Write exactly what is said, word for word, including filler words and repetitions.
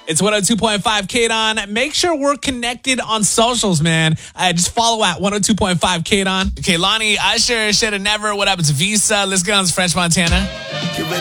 It's one oh two point five K D O N. Make sure we're connected on socials, man. Uh, just follow at one oh two point five K D O N. Okay, Lonnie, Usher, Shoulda Never. What up? It's Visa. Let's get on this French Montana.